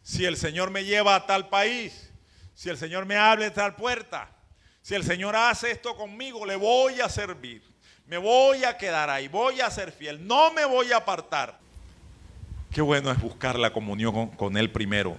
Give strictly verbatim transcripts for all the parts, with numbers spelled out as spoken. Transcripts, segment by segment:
si el Señor me lleva a tal país, si el Señor me abre de tal puerta, si el Señor hace esto conmigo, le voy a servir, me voy a quedar ahí, voy a ser fiel, no me voy a apartar. Qué bueno es buscar la comunión con, con Él primero.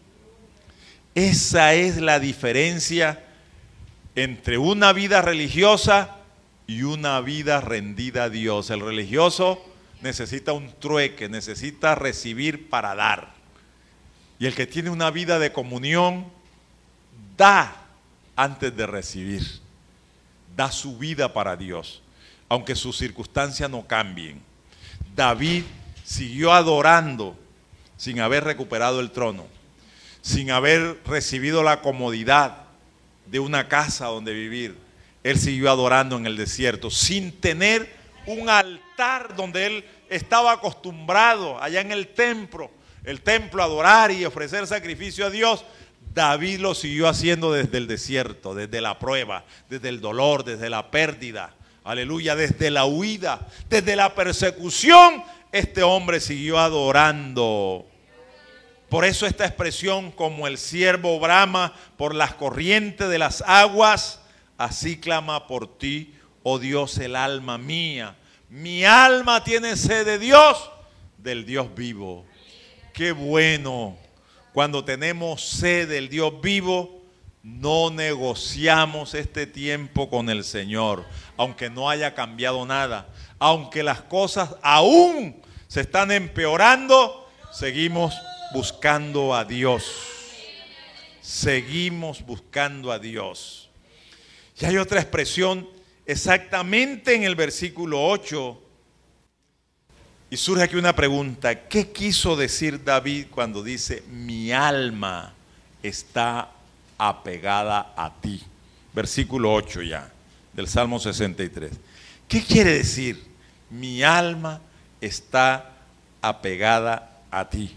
Esa es la diferencia entre una vida religiosa y una vida rendida a Dios. El religioso necesita un trueque, necesita recibir para dar. Y el que tiene una vida de comunión, da antes de recibir. Da su vida para Dios, aunque sus circunstancias no cambien. David siguió adorando sin haber recuperado el trono, sin haber recibido la comodidad de una casa donde vivir. Él siguió adorando en el desierto, sin tener un altar donde él estaba acostumbrado, allá en el templo, el templo, a adorar y ofrecer sacrificio a Dios. David lo siguió haciendo desde el desierto, desde la prueba, desde el dolor, desde la pérdida, aleluya, desde la huida, desde la persecución. Este hombre siguió adorando. Por eso esta expresión, como el ciervo brama por las corrientes de las aguas, así clama por ti, oh Dios, el alma mía. Mi alma tiene sed de Dios, del Dios vivo. Qué bueno, cuando tenemos sed del Dios vivo, no negociamos este tiempo con el Señor, aunque no haya cambiado nada, aunque las cosas aún se están empeorando, seguimos buscando a Dios. Seguimos buscando a Dios. Y hay otra expresión exactamente en el versículo ocho. Y surge aquí una pregunta. ¿Qué quiso decir David cuando dice, mi alma está apegada a ti? Versículo ocho ya, del Salmo sesenta y tres. ¿Qué quiere decir? Mi alma está apegada a ti.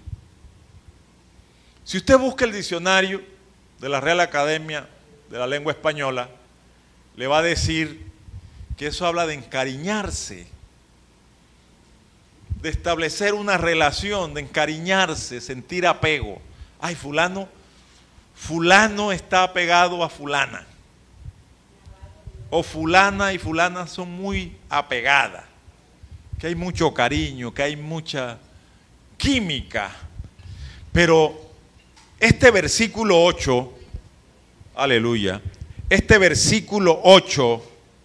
Si usted busca el diccionario de la Real Academia de la Lengua Española, le va a decir que eso habla de encariñarse, de establecer una relación, de encariñarse, sentir apego. Ay, fulano, fulano está apegado a fulana. O fulana y fulana son muy apegadas. Que hay mucho cariño, que hay mucha química. Pero este versículo ocho, aleluya, este versículo ocho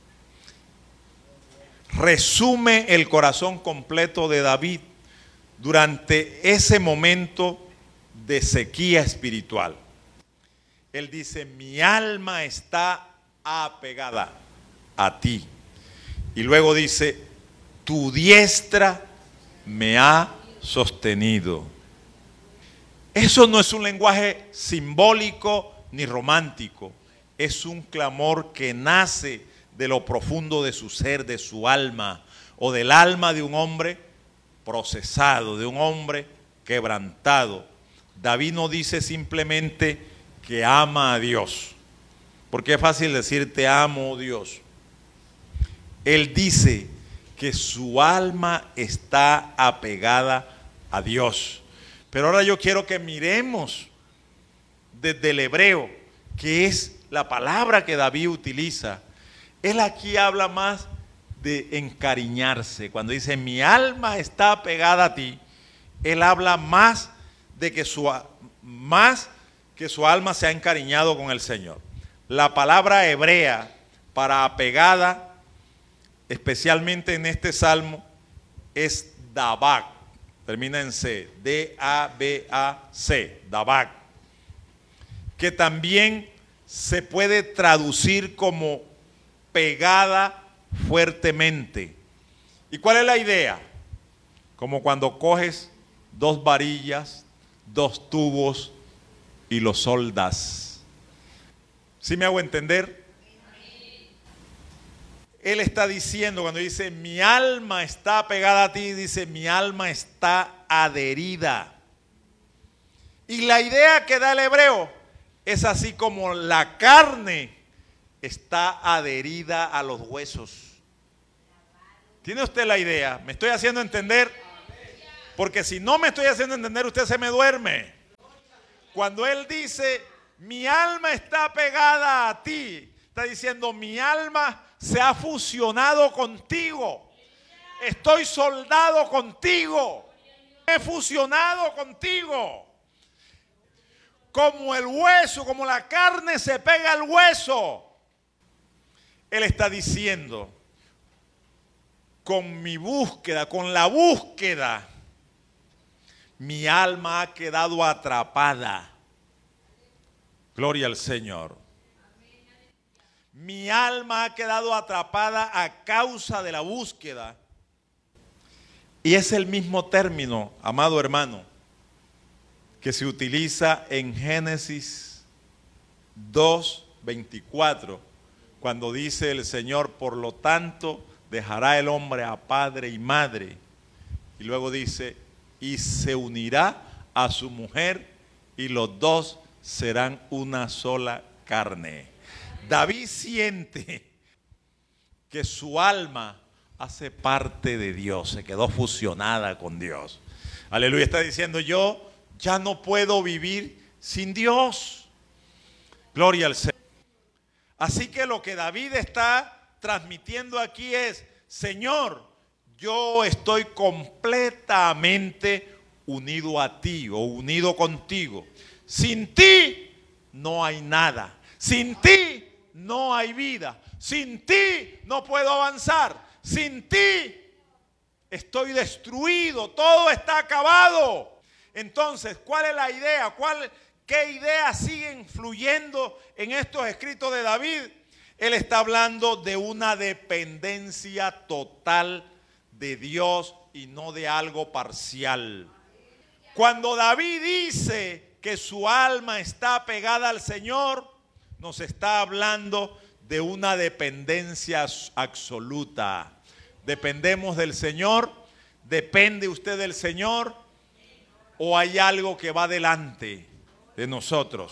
resume el corazón completo de David durante ese momento de sequía espiritual. Él dice, mi alma está apegada a ti. Y luego dice, tu diestra me ha sostenido. Eso no es un lenguaje simbólico ni romántico. Es un clamor que nace de lo profundo de su ser, de su alma, o del alma de un hombre procesado, de un hombre quebrantado. David no dice simplemente que ama a Dios, porque es fácil decir te amo, oh Dios. Él dice que su alma está apegada a Dios. Pero ahora yo quiero que miremos desde el hebreo, que es la palabra que David utiliza. Él aquí habla más de encariñarse. Cuando dice mi alma está apegada a ti, él habla más de que su, más que su alma se ha encariñado con el Señor. La palabra hebrea para apegada, especialmente en este salmo, es dabak. Termina en C, D A B A C, dabak. Que también se puede traducir como pegada fuertemente. ¿Y cuál es la idea? Como cuando coges dos varillas, dos tubos y los soldas. ¿Sí me hago entender? Él está diciendo, cuando dice mi alma está pegada a ti, dice mi alma está adherida. Y la idea que da el hebreo es así como la carne está adherida a los huesos. ¿Tiene usted la idea? ¿Me estoy haciendo entender? Porque si no me estoy haciendo entender, usted se me duerme. Cuando Él dice, mi alma está pegada a ti, está diciendo, mi alma se ha fusionado contigo. Estoy soldado contigo. He fusionado contigo. Como el hueso, como la carne se pega al hueso. Él está diciendo, con mi búsqueda, con la búsqueda, mi alma ha quedado atrapada. Gloria al Señor. Mi alma ha quedado atrapada a causa de la búsqueda. Y es el mismo término, amado hermano, que se utiliza en Génesis dos veinticuatro, cuando dice el Señor, por lo tanto, dejará el hombre a padre y madre. Y luego dice, y se unirá a su mujer, y los dos serán una sola carne. David siente que su alma hace parte de Dios, se quedó fusionada con Dios. Aleluya, está diciendo, yo ya no puedo vivir sin Dios. Gloria al Señor. Así que lo que David está transmitiendo aquí es, Señor, yo estoy completamente unido a ti o unido contigo. Sin ti no hay nada. Sin ti no hay vida. Sin ti no puedo avanzar. Sin ti estoy destruido. Todo está acabado. Entonces, ¿cuál es la idea? ¿Cuál, qué ideas siguen fluyendo en estos escritos de David? Él está hablando de una dependencia total de Dios y no de algo parcial. Cuando David dice que su alma está pegada al Señor, nos está hablando de una dependencia absoluta. Dependemos del Señor. ¿Depende usted del Señor? ¿O hay algo que va delante de nosotros?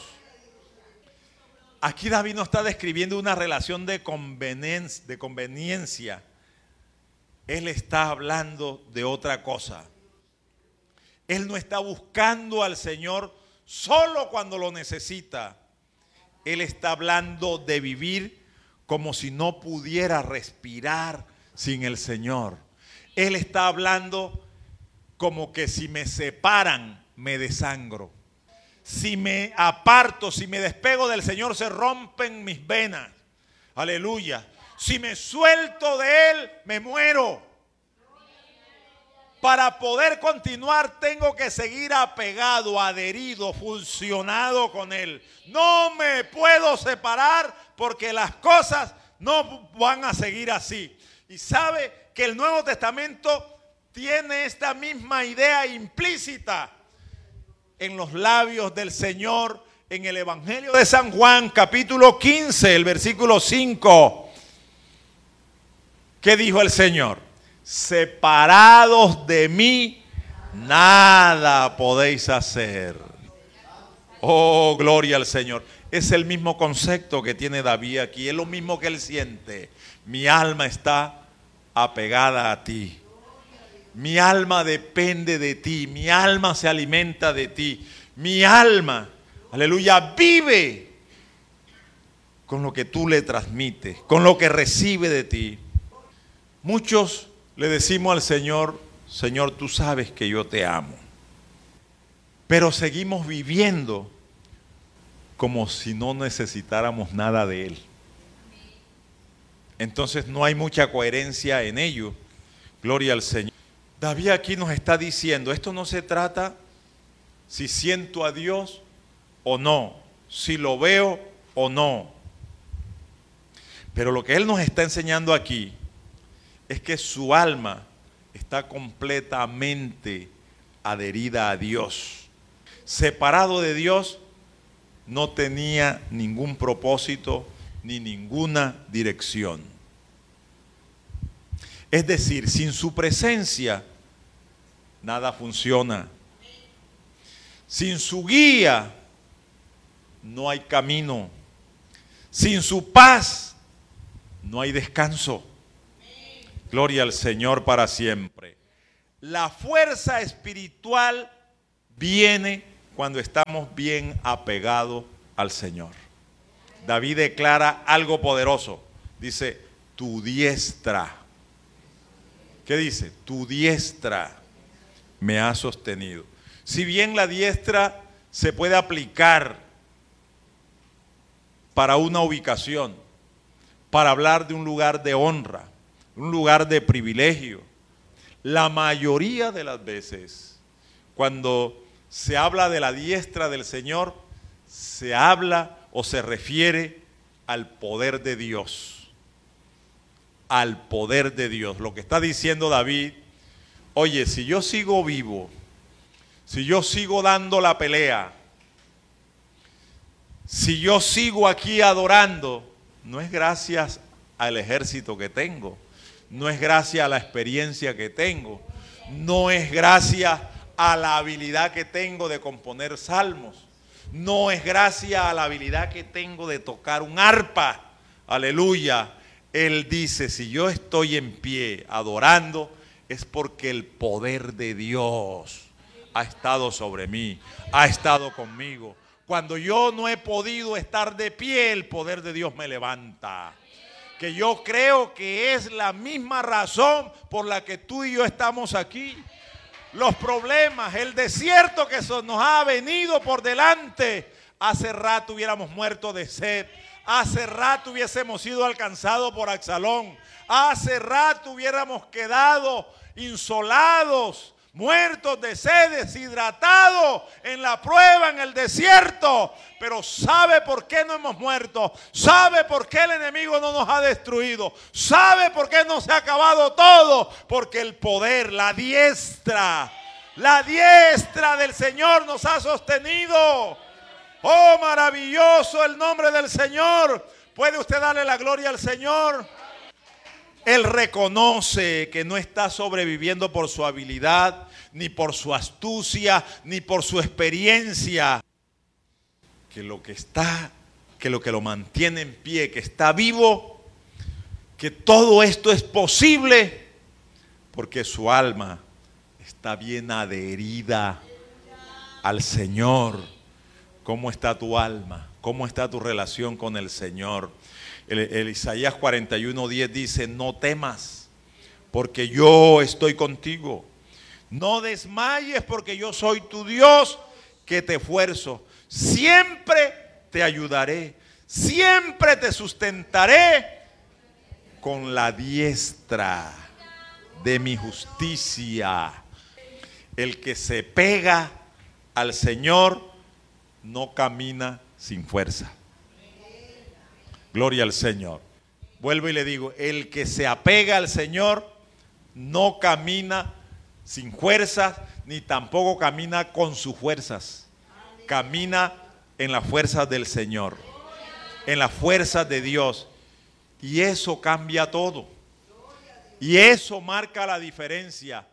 Aquí David nos está describiendo una relación de conveniencia, de conveniencia. Él está hablando de otra cosa. Él no está buscando al Señor solo cuando lo necesita. Él está hablando de vivir como si no pudiera respirar sin el Señor. Él está hablando como que si me separan, me desangro. Si me aparto, si me despego del Señor, se rompen mis venas. Aleluya. Si me suelto de Él, me muero. Para poder continuar, tengo que seguir apegado, adherido, fusionado con Él. No me puedo separar porque las cosas no van a seguir así. Y sabe que el Nuevo Testamento tiene esta misma idea implícita en los labios del Señor, en el Evangelio de San Juan, capítulo quince, el versículo cinco. ¿Qué dijo el Señor? Separados de mí, nada podéis hacer. Oh, gloria al Señor. Es el mismo concepto que tiene David aquí, es lo mismo que él siente. Mi alma está apegada a ti. Mi alma depende de ti, mi alma se alimenta de ti, mi alma, aleluya, vive con lo que tú le transmites, con lo que recibe de ti. Muchos le decimos al Señor, Señor, tú sabes que yo te amo, pero seguimos viviendo como si no necesitáramos nada de Él. Entonces no hay mucha coherencia en ello. Gloria al Señor. David aquí nos está diciendo, esto no se trata si siento a Dios o no, si lo veo o no. Pero lo que él nos está enseñando aquí es que su alma está completamente adherida a Dios. Separado de Dios, no tenía ningún propósito ni ninguna dirección. Es decir, sin su presencia, nada funciona. Sin su guía, no hay camino. Sin su paz, no hay descanso. Gloria al Señor para siempre. La fuerza espiritual viene cuando estamos bien apegados al Señor. David declara algo poderoso. Dice, tu diestra. ¿Qué dice? Tu diestra me ha sostenido. Si bien la diestra se puede aplicar para una ubicación, para hablar de un lugar de honra, un lugar de privilegio, la mayoría de las veces, cuando se habla de la diestra del Señor, se habla o se refiere al poder de Dios. Al poder de Dios. Lo que está diciendo David, oye, si yo sigo vivo, si yo sigo dando la pelea, si yo sigo aquí adorando, no es gracias al ejército que tengo, no es gracias a la experiencia que tengo, no es gracias a la habilidad que tengo de componer salmos, no es gracias a la habilidad que tengo de tocar un arpa, aleluya. Él dice, si yo estoy en pie adorando, es porque el poder de Dios ha estado sobre mí, ha estado conmigo. Cuando yo no he podido estar de pie, el poder de Dios me levanta. Que yo creo que es la misma razón por la que tú y yo estamos aquí. Los problemas, el desierto que nos ha venido por delante, hace rato hubiéramos muerto de sed. Hace rato hubiésemos sido alcanzados por Absalón. Hace rato hubiéramos quedado insolados, muertos de sed, deshidratados en la prueba, en el desierto. Pero ¿sabe por qué no hemos muerto? ¿Sabe por qué el enemigo no nos ha destruido? ¿Sabe por qué no se ha acabado todo? Porque el poder, la diestra, la diestra del Señor nos ha sostenido. Oh, maravilloso el nombre del Señor. ¿Puede usted darle la gloria al Señor? Él reconoce que no está sobreviviendo por su habilidad, ni por su astucia, ni por su experiencia. Que lo que está, que lo que lo mantiene en pie, que está vivo, que todo esto es posible, porque su alma está bien adherida al Señor. ¿Cómo está tu alma? ¿Cómo está tu relación con el Señor? El, el Isaías cuarenta y uno diez dice, no temas, porque yo estoy contigo. No desmayes, porque yo soy tu Dios, que te esfuerzo. Siempre te ayudaré, siempre te sustentaré con la diestra de mi justicia. El que se pega al Señor no camina sin fuerza. Gloria al Señor. Vuelvo y le digo, el que se apega al Señor no camina sin fuerzas, ni tampoco camina con sus fuerzas. Camina en las fuerzas del Señor, en las fuerzas de Dios. Y eso cambia todo. Y eso marca la diferencia.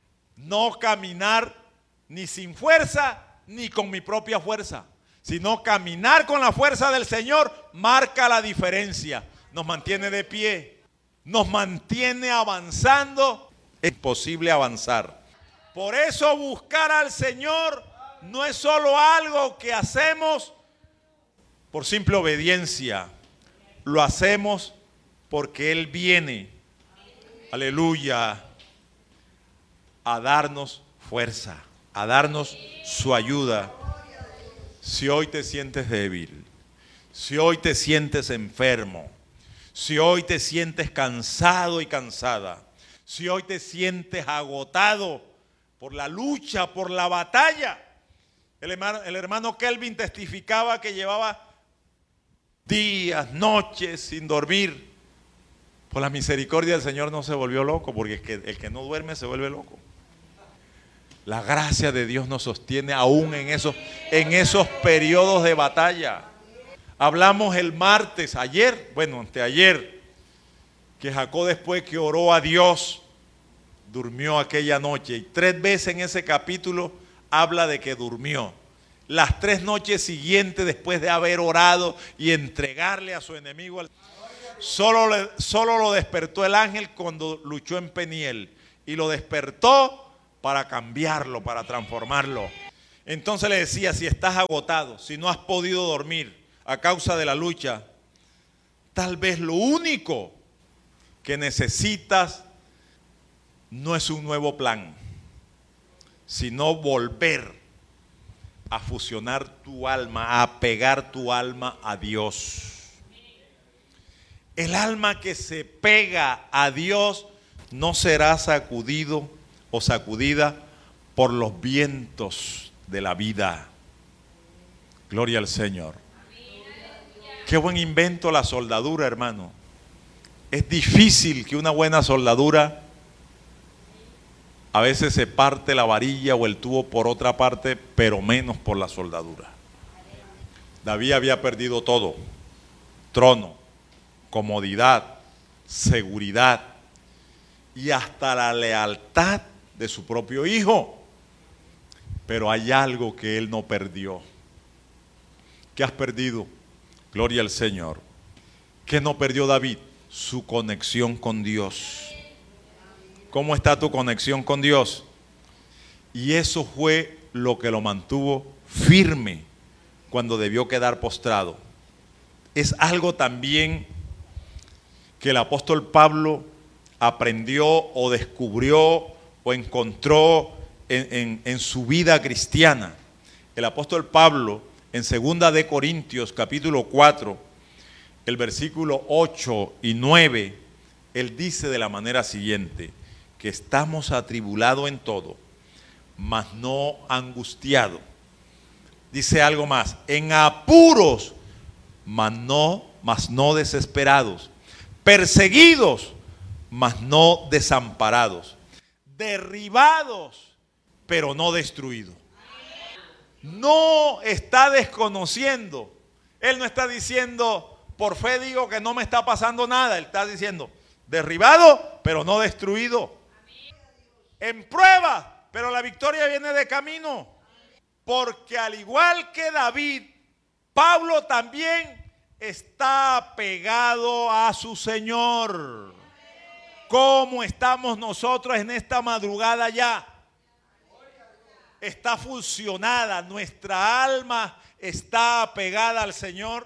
No caminar ni sin fuerza, ni con mi propia fuerza, sino caminar con la fuerza del Señor marca la diferencia. Nos mantiene de pie, nos mantiene avanzando. Es posible avanzar. Por eso buscar al Señor no es solo algo que hacemos por simple obediencia. Lo hacemos porque Él viene, aleluya, a darnos fuerza, a darnos su ayuda. Si hoy te sientes débil, si hoy te sientes enfermo, si hoy te sientes cansado y cansada, si hoy te sientes agotado por la lucha, por la batalla. El hermano, el hermano Kelvin testificaba que llevaba días, noches sin dormir. Por la misericordia del Señor no se volvió loco, porque es que el que no duerme se vuelve loco. La gracia de Dios nos sostiene aún en esos, en esos periodos de batalla. Hablamos el martes, ayer, bueno, anteayer, que Jacob, después que oró a Dios, durmió aquella noche. Y tres veces en ese capítulo habla de que durmió. Las tres noches siguientes, después de haber orado y entregarle a su enemigo, solo, le, solo lo despertó el ángel cuando luchó en Peniel. Y lo despertó para cambiarlo, para transformarlo. Entonces le decía, si estás agotado, si no has podido dormir a causa de la lucha, tal vez lo único que necesitas no es un nuevo plan, sino volver a fusionar tu alma, a pegar tu alma a Dios. El alma que se pega a Dios no será sacudido o sacudida por los vientos de la vida. Gloria al Señor. Qué buen invento la soldadura, hermano. Es difícil que una buena soldadura, a veces se parte la varilla o el tubo por otra parte, pero menos por la soldadura. David había perdido todo: trono, comodidad, seguridad y hasta la lealtad de su propio hijo. Pero hay algo que él no perdió. ¿Qué has perdido? Gloria al Señor. ¿Qué no perdió David? Su conexión con Dios. ¿Cómo está tu conexión con Dios? Y eso fue lo que lo mantuvo firme cuando debió quedar postrado. Es algo también que el apóstol Pablo aprendió o descubrió o encontró en, en, en su vida cristiana. El apóstol Pablo, en segunda de Corintios capítulo cuatro, el versículo ocho y nueve, él dice de la manera siguiente: que estamos atribulados en todo, mas no angustiados. Dice algo más: en apuros, mas no, mas no desesperados, perseguidos, mas no desamparados, derribados, pero no destruidos. No está desconociendo. Él no está diciendo, por fe digo que no me está pasando nada. Él está diciendo, derribado, pero no destruido. En prueba, pero la victoria viene de camino. Porque al igual que David, Pablo también está pegado a su Señor. ¿Cómo estamos nosotros en esta madrugada ya? Está fusionada, nuestra alma está pegada al Señor.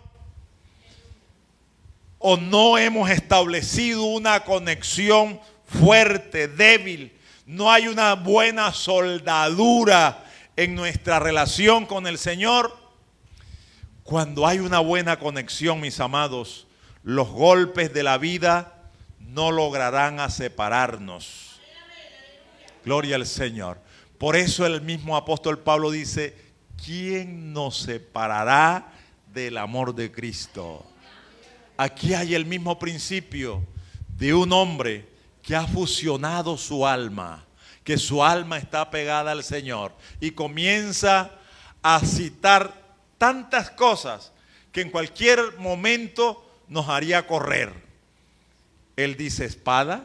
¿O no hemos establecido una conexión fuerte, débil? No hay una buena soldadura en nuestra relación con el Señor. Cuando hay una buena conexión, mis amados, los golpes de la vida no lograrán a separarnos. Gloria al Señor. Por eso el mismo apóstol Pablo dice, ¿quién nos separará del amor de Cristo? Aquí hay el mismo principio de un hombre que ha fusionado su alma, que su alma está pegada al Señor y comienza a citar tantas cosas que en cualquier momento nos haría correr. Él dice espada,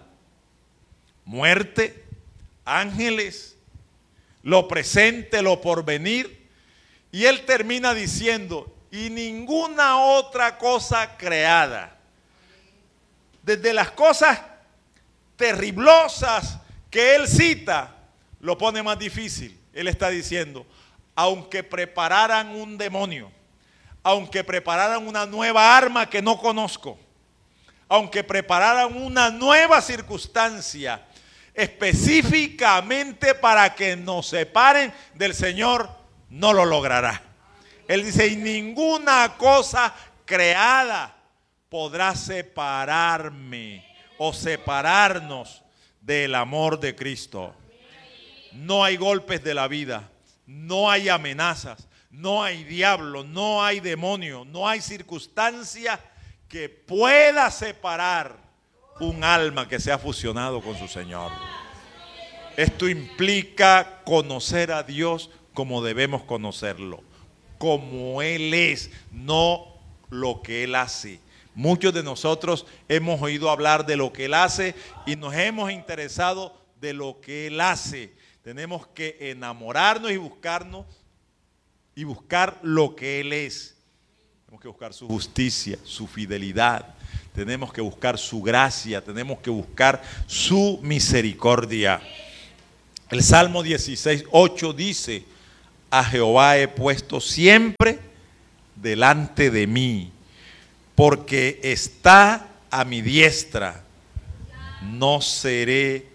muerte, ángeles, lo presente, lo porvenir, y él termina diciendo, y ninguna otra cosa creada. Desde las cosas terriblosas que él cita, lo pone más difícil. Él está diciendo, aunque prepararan un demonio, aunque prepararan una nueva arma que no conozco, aunque prepararan una nueva circunstancia específicamente para que nos separen del Señor, no lo logrará. Él dice, y ninguna cosa creada podrá separarme o separarnos del amor de Cristo. No hay golpes de la vida, no hay amenazas, no hay diablo, no hay demonio, no hay circunstancia que pueda separar un alma que se ha fusionado con su Señor. Esto implica conocer a Dios como debemos conocerlo, como Él es, no lo que Él hace. Muchos de nosotros hemos oído hablar de lo que Él hace y nos hemos interesado de lo que Él hace. Tenemos que enamorarnos y buscarnos y buscar lo que Él es. Tenemos que buscar su justicia, su fidelidad. Tenemos que buscar su gracia, tenemos que buscar su misericordia. El Salmo dieciséis, ocho dice, a Jehová he puesto siempre delante de mí, porque está a mi diestra, no seré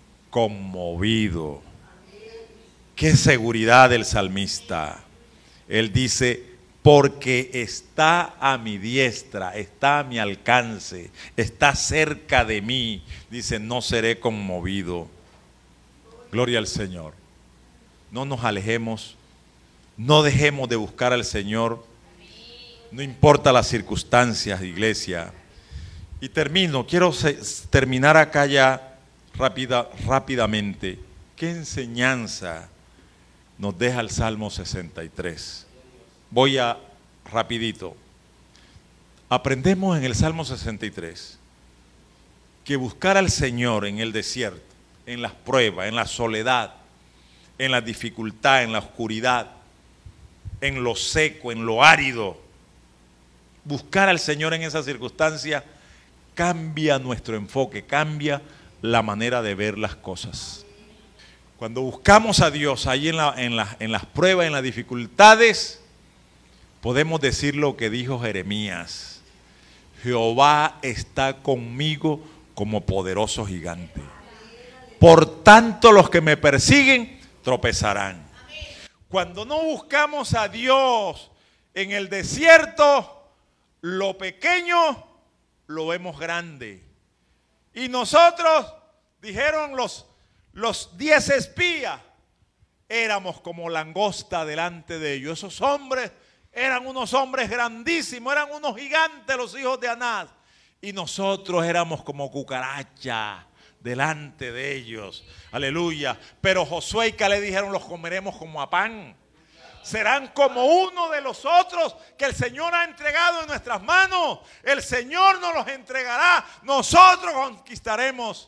conmovido. Qué seguridad del salmista. Él dice, porque está a mi diestra, está a mi alcance, está cerca de mí, dice, no seré conmovido. Gloria al Señor. No nos alejemos, no dejemos de buscar al Señor, no importa las circunstancias, iglesia. Y termino, quiero terminar acá ya rápida, rápidamente. ¿Qué enseñanza nos deja el Salmo sesenta y tres? Voy a rapidito. Aprendemos en el Salmo sesenta y tres que buscar al Señor en el desierto, en las pruebas, en la soledad, en la dificultad, en la oscuridad, en lo seco, en lo árido, buscar al Señor en esa circunstancia cambia nuestro enfoque, cambia la manera de ver las cosas. Cuando buscamos a Dios ahí en, la, en, la, en las pruebas, en las dificultades, podemos decir lo que dijo Jeremías: Jehová está conmigo como poderoso gigante. Por tanto, los que me persiguen tropezarán. Cuando no buscamos a Dios en el desierto, lo pequeño lo vemos grande. Y nosotros, dijeron los, los diez espías, éramos como langosta delante de ellos. Esos hombres eran unos hombres grandísimos, eran unos gigantes los hijos de Anás. Y nosotros éramos como cucaracha delante de ellos. Aleluya. Pero Josué y Caleb dijeron, los comeremos como a pan. Serán como uno de los otros que el Señor ha entregado en nuestras manos. El Señor nos los entregará. Nosotros conquistaremos.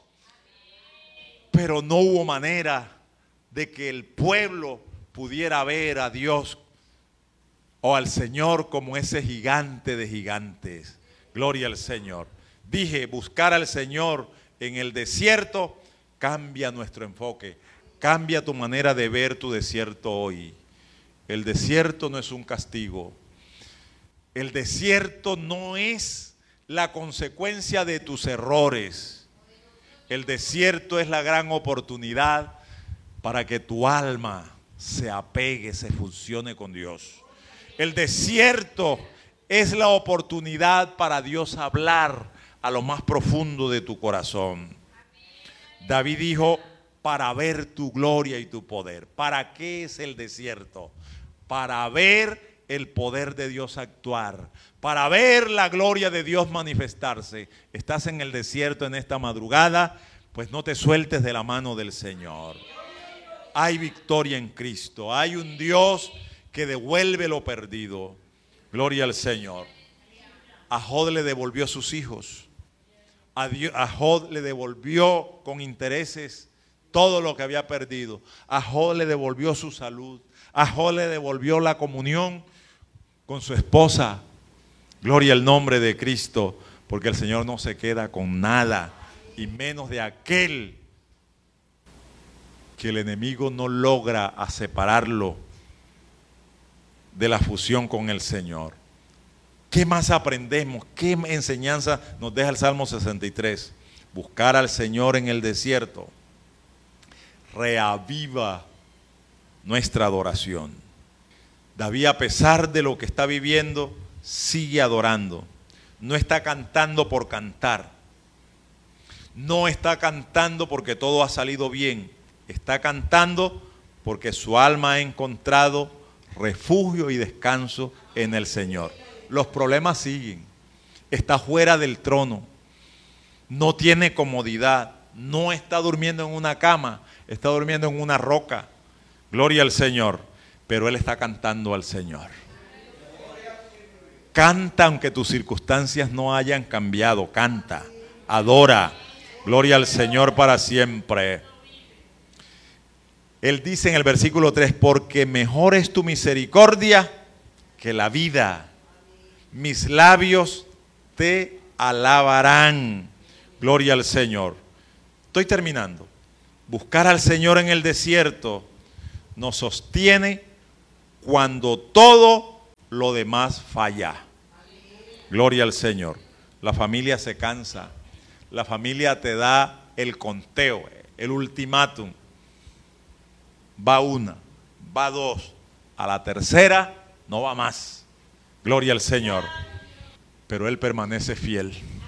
Pero no hubo manera de que el pueblo pudiera ver a Dios o al Señor como ese gigante de gigantes. Gloria al Señor. Dije, buscar al Señor en el desierto cambia nuestro enfoque. Cambia tu manera de ver tu desierto hoy. El desierto no es un castigo. El desierto no es la consecuencia de tus errores. El desierto es la gran oportunidad para que tu alma se apegue, se fusione con Dios. El desierto es la oportunidad para Dios hablar a lo más profundo de tu corazón. David dijo, para ver tu gloria y tu poder. ¿Para qué es el desierto? Para ver el poder de Dios actuar, para ver la gloria de Dios manifestarse. Estás en el desierto en esta madrugada, pues no te sueltes de la mano del Señor. Hay victoria en Cristo, hay un Dios que devuelve lo perdido. Gloria al Señor. A Jod le devolvió sus hijos. A, Dios, a Jod le devolvió con intereses todo lo que había perdido. A Jod le devolvió su salud. A Jod le devolvió la comunión con su esposa. Gloria al nombre de Cristo, porque el Señor no se queda con nada, y menos de aquel que el enemigo no logra a separarlo de la fusión con el Señor. ¿Qué más aprendemos? ¿Qué enseñanza nos deja el Salmo sesenta y tres? Buscar al Señor en el desierto reaviva nuestra adoración. David, a pesar de lo que está viviendo, sigue adorando. No está cantando por cantar. No está cantando porque todo ha salido bien. Está cantando porque su alma ha encontrado refugio y descanso en el Señor. Los problemas siguen. Está fuera del trono. No tiene comodidad. No está durmiendo en una cama. Está durmiendo en una roca. Gloria al Señor. Pero él está cantando al Señor. Canta aunque tus circunstancias no hayan cambiado. Canta. Adora. Gloria al Señor para siempre. Él dice en el versículo tres, porque mejor es tu misericordia que la vida. Mis labios te alabarán. Gloria al Señor. Estoy terminando. Buscar al Señor en el desierto nos sostiene cuando todo lo demás falla. Gloria al Señor. La familia se cansa. La familia te da el conteo, el ultimátum. Va una, va dos. A la tercera no va más. Gloria al Señor. Pero Él permanece fiel.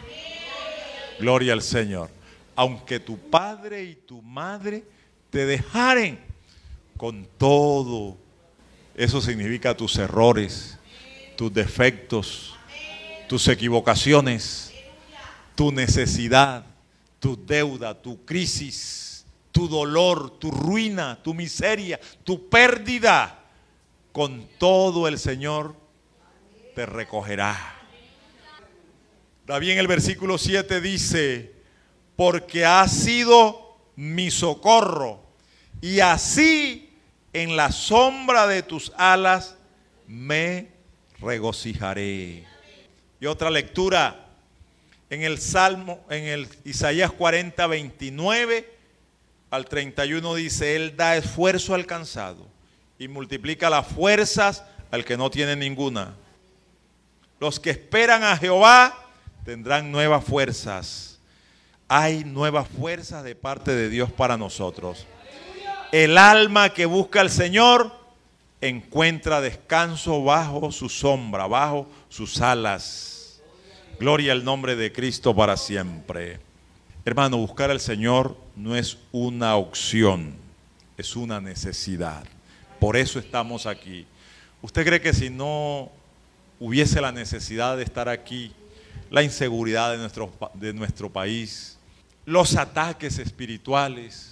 Gloria al Señor. Aunque tu padre y tu madre te dejaren, con todo, eso significa tus errores, tus defectos, tus equivocaciones, tu necesidad, tu deuda, tu crisis, tu dolor, tu ruina, tu miseria, tu pérdida, con todo el Señor te recogerá. David en el versículo siete dice, porque has sido mi socorro, y así en la sombra de tus alas me regocijaré. Y otra lectura en el Salmo, en el Isaías cuarenta, veintinueve al treinta y uno dice, Él da esfuerzo al cansado y multiplica las fuerzas al que no tiene ninguna. Los que esperan a Jehová tendrán nuevas fuerzas. Hay nuevas fuerzas de parte de Dios para nosotros. El alma que busca al Señor encuentra descanso bajo su sombra, bajo sus alas. Gloria al nombre de Cristo para siempre. Hermano, buscar al Señor no es una opción, es una necesidad. Por eso estamos aquí. ¿Usted cree que si no hubiese la necesidad de estar aquí, la inseguridad de nuestro, de nuestro país, los ataques espirituales,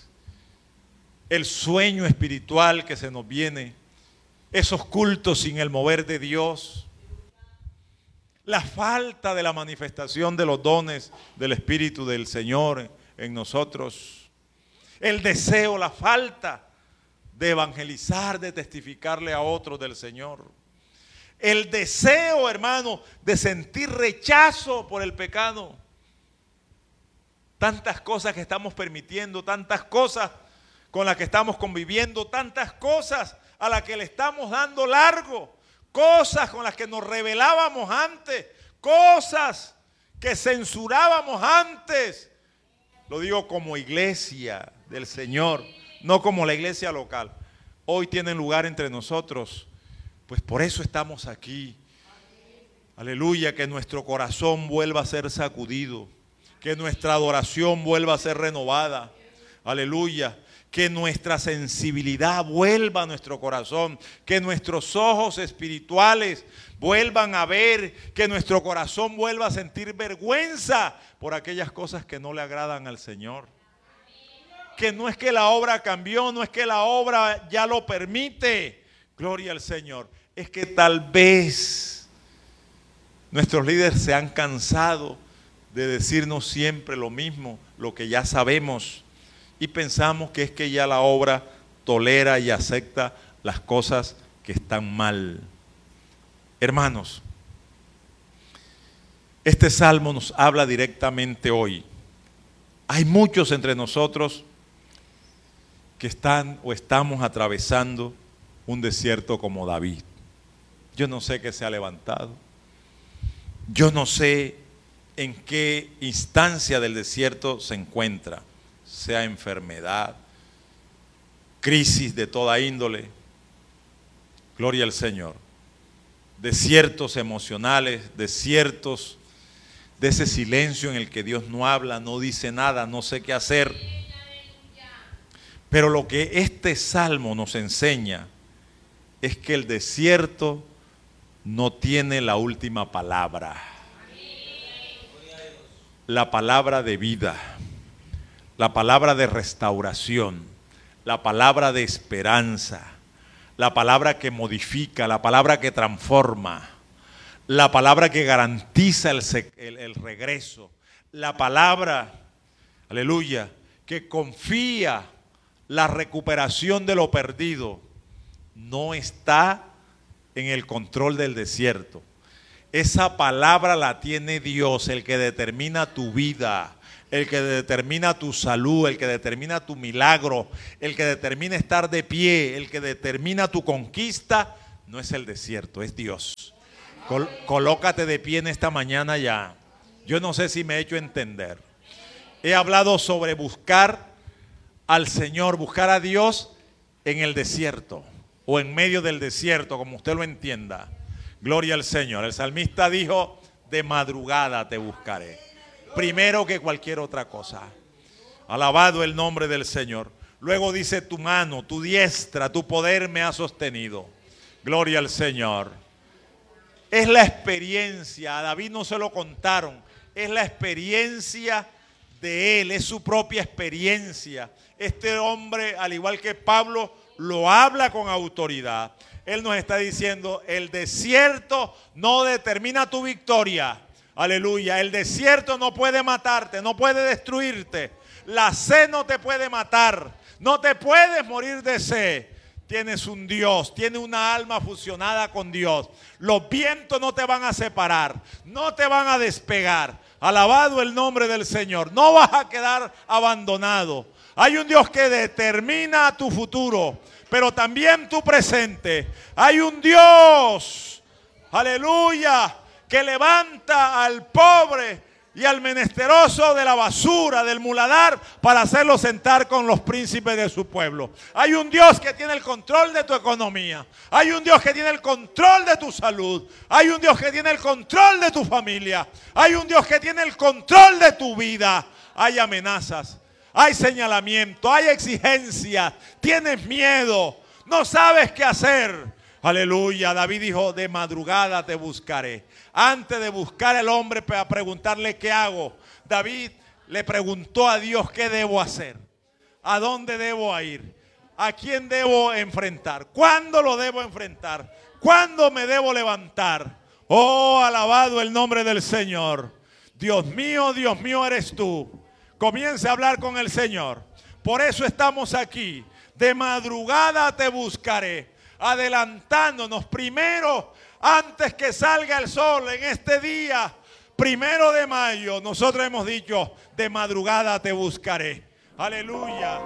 el sueño espiritual que se nos viene, esos cultos sin el mover de Dios, la falta de la manifestación de los dones del Espíritu del Señor en nosotros, el deseo, la falta de evangelizar, de testificarle a otros del Señor, el deseo, hermano, de sentir rechazo por el pecado, tantas cosas que estamos permitiendo, tantas cosas con las que estamos conviviendo, tantas cosas a las que le estamos dando largo, cosas con las que nos rebelábamos antes, cosas que censurábamos antes. Lo digo como iglesia del Señor, no como la iglesia local. Hoy tienen lugar entre nosotros, pues por eso estamos aquí. Aleluya, que nuestro corazón vuelva a ser sacudido, que nuestra adoración vuelva a ser renovada. Aleluya. Que nuestra sensibilidad vuelva a nuestro corazón, que nuestros ojos espirituales vuelvan a ver, que nuestro corazón vuelva a sentir vergüenza por aquellas cosas que no le agradan al Señor. Que no es que la obra cambió, no es que la obra ya lo permite, gloria al Señor, es que tal vez nuestros líderes se han cansado de decirnos siempre lo mismo, lo que ya sabemos. Y pensamos que es que ya la obra tolera y acepta las cosas que están mal. Hermanos, este salmo nos habla directamente hoy. Hay muchos entre nosotros que están o estamos atravesando un desierto como David. Yo no sé qué se ha levantado. Yo no sé en qué instancia del desierto se encuentra. Sea enfermedad, crisis de toda índole, gloria al Señor, desiertos emocionales, desiertos de ese silencio en el que Dios no habla, no dice nada, no sé qué hacer. Pero lo que este salmo nos enseña es que el desierto no tiene la última palabra, la palabra de vida, la palabra de restauración, la palabra de esperanza, la palabra que modifica, la palabra que transforma, la palabra que garantiza el, el, el regreso, la palabra, aleluya, que confía la recuperación de lo perdido, no está en el control del desierto. Esa palabra la tiene Dios, el que determina tu vida, el que determina tu salud, el que determina tu milagro, el que determina estar de pie, el que determina tu conquista, No es el desierto, es Dios. Col- colócate de pie en esta mañana ya. Yo no sé si me he hecho entender. He hablado sobre buscar al Señor, buscar a Dios en el desierto o en medio del desierto, como usted lo entienda. Gloria al Señor. El salmista dijo, de madrugada te buscaré, primero que cualquier otra cosa. Alabado el nombre del Señor. Luego dice, tu mano, tu diestra, tu poder me ha sostenido. Gloria al Señor. Es la experiencia, a David no se lo contaron, es la experiencia de él, es su propia experiencia. Este hombre, al igual que Pablo, lo habla con autoridad. Él nos está diciendo, el desierto no determina tu victoria. Aleluya, el desierto no puede matarte, no puede destruirte. La sed no te puede matar, no te puedes morir de sed. Tienes un Dios, tienes una alma fusionada con Dios. Los vientos no te van a separar, no te van a despegar. Alabado el nombre del Señor. No vas a quedar abandonado. Hay un Dios que determina tu futuro, pero también tu presente. Hay un Dios, aleluya, que levanta al pobre y al menesteroso de la basura, del muladar, para hacerlo sentar con los príncipes de su pueblo. Hay un Dios que tiene el control de tu economía. Hay un Dios que tiene el control de tu salud. Hay un Dios que tiene el control de tu familia. Hay un Dios que tiene el control de tu vida. Hay amenazas, hay señalamiento, hay exigencias. Tienes miedo, no sabes qué hacer. Aleluya, David dijo, de madrugada te buscaré. Antes de buscar al hombre para preguntarle qué hago, David le preguntó a Dios qué debo hacer, a dónde debo ir, a quién debo enfrentar, cuándo lo debo enfrentar, cuándo me debo levantar. Oh, alabado el nombre del Señor. Dios mío, Dios mío eres tú. Comience a hablar con el Señor. Por eso estamos aquí. De madrugada te buscaré. Adelantándonos primero, antes que salga el sol en este día, primero de mayo, nosotros hemos dicho, de madrugada te buscaré. Aleluya.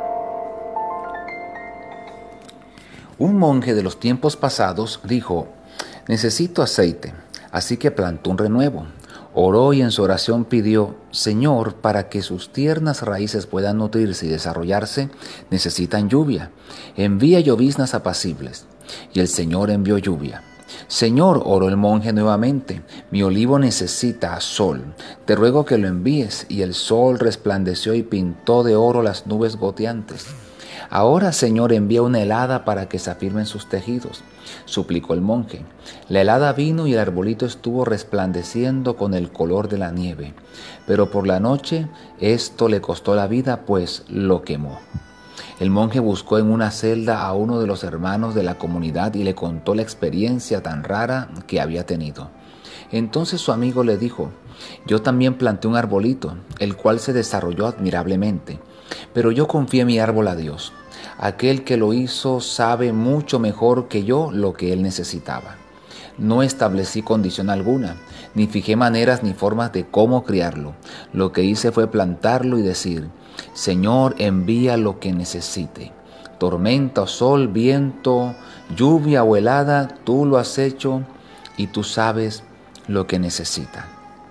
Un monje de los tiempos pasados dijo, necesito aceite, así que plantó un renuevo. Oró y en su oración pidió, Señor, para que sus tiernas raíces puedan nutrirse y desarrollarse, necesitan lluvia. Envía lloviznas apacibles. Y el Señor envió lluvia. Señor, oró el monje nuevamente, mi olivo necesita sol. Te ruego que lo envíes. Y el sol resplandeció y pintó de oro las nubes goteantes. Ahora, Señor, envía una helada para que se afirmen sus tejidos, suplicó el monje. La helada vino y el arbolito estuvo resplandeciendo con el color de la nieve. Pero por la noche esto le costó la vida, pues lo quemó. El monje buscó en una celda a uno de los hermanos de la comunidad y le contó la experiencia tan rara que había tenido. Entonces su amigo le dijo, yo también planté un arbolito, el cual se desarrolló admirablemente. Pero yo confié mi árbol a Dios. Aquel que lo hizo sabe mucho mejor que yo lo que él necesitaba. No establecí condición alguna, ni fijé maneras ni formas de cómo criarlo. Lo que hice fue plantarlo y decir, Señor, envía lo que necesite. Tormenta o sol, viento, lluvia o helada, tú lo has hecho y tú sabes lo que necesita.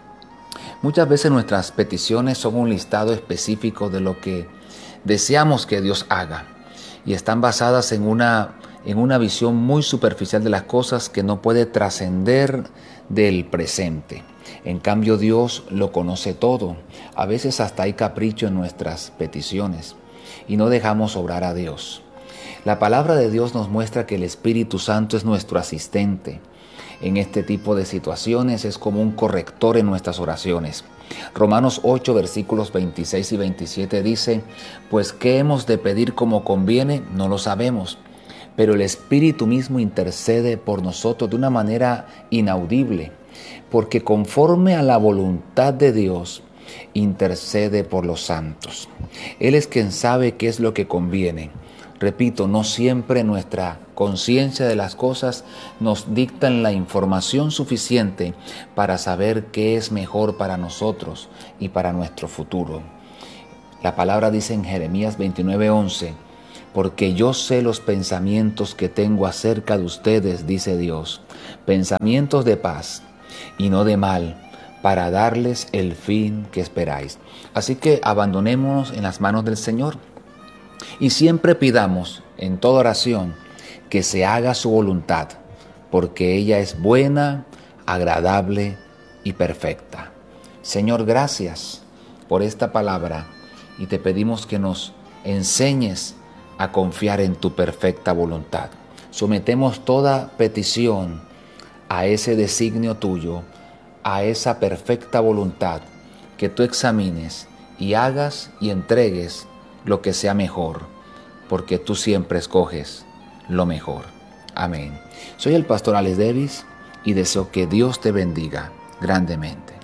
Muchas veces nuestras peticiones son un listado específico de lo que deseamos que Dios haga y están basadas en una, en una visión muy superficial de las cosas que no puede trascender del presente. En cambio, Dios lo conoce todo. A veces hasta hay capricho en nuestras peticiones y no dejamos obrar a Dios. La palabra de Dios nos muestra que el Espíritu Santo es nuestro asistente. En este tipo de situaciones es como un corrector en nuestras oraciones. Romanos ocho, versículos veintiséis y veintisiete dice, pues ¿qué hemos de pedir como conviene? No lo sabemos, pero el Espíritu mismo intercede por nosotros de una manera inaudible, porque conforme a la voluntad de Dios, intercede por los santos. Él es quien sabe qué es lo que conviene. Repito, no siempre nuestra conciencia de las cosas nos dictan la información suficiente para saber qué es mejor para nosotros y para nuestro futuro. La palabra dice en Jeremías veintinueve once, porque yo sé los pensamientos que tengo acerca de ustedes, dice Dios, pensamientos de paz y no de mal, para darles el fin que esperáis. Así que abandonémonos en las manos del Señor y siempre pidamos en toda oración que se haga su voluntad, porque ella es buena, agradable y perfecta. Señor, gracias por esta palabra y te pedimos que nos enseñes a confiar en tu perfecta voluntad. Sometemos toda petición a ese designio tuyo, a esa perfecta voluntad, que tú examines y hagas y entregues lo que sea mejor, porque tú siempre escoges lo mejor. Amén. Soy el pastor Alex Davis y deseo que Dios te bendiga grandemente.